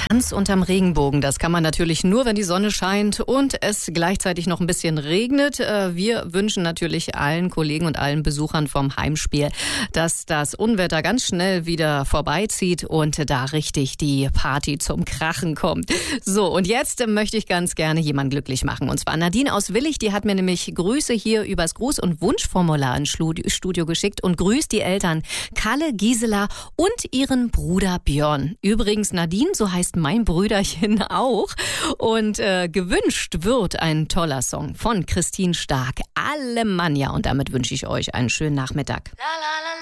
Tanz unterm Regenbogen, das kann man natürlich nur, wenn die Sonne scheint und es gleichzeitig noch ein bisschen regnet. Wir wünschen natürlich allen Kollegen und allen Besuchern vom Heimspiel, dass das Unwetter ganz schnell wieder vorbeizieht und da richtig die Party zum Krachen kommt. So, und jetzt möchte ich ganz gerne jemanden glücklich machen. Und zwar Nadine aus Willich, die hat mir nämlich Grüße hier übers Gruß- und Wunschformular ins Studio geschickt und grüßt die Eltern Kalle, Gisela und ihren Bruder Björn. Übrigens, Nadine, so heißt mein Brüderchen auch. Und gewünscht wird ein toller Song von Christine Stark, Alemannia. Und damit wünsche ich euch einen schönen Nachmittag.